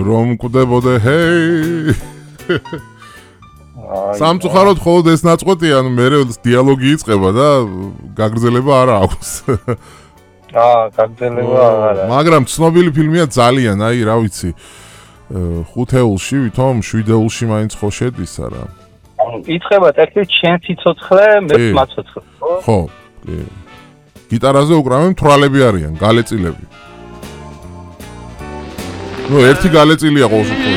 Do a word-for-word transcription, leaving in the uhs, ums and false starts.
რომ კვდებოდე ჰეი სამწუხაროდ მხოლოდ ეს ნაწყვეტია, ანუ მე დიალოგი იწყება და გაგრძელება არ აქვს. აა, გაგრძელება არა. მაგრამ ცნობილი ფილმია ძალიან, აი, რა ვიცი. ხუთეულში, ვითომ შვიდეულში მაინც ხო შედის არა. ანუ იწყება ტექსტი ჩემ სიცოცხლე, მე მაცოცხლე, ხო? ხო, კი. გიტარაზე უკრავენ თვალები არიან, გალეწილები. ნუ ერთი გალეწილია ყოველთვის.